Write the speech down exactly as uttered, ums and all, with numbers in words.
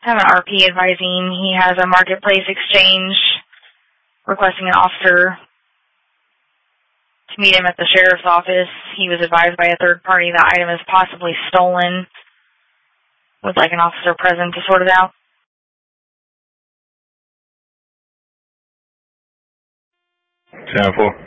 have an R P advising he has a marketplace exchange requesting an officer to meet him at the sheriff's office. He was advised by a third party the item is possibly stolen. Would like an officer present to sort it out. ten four.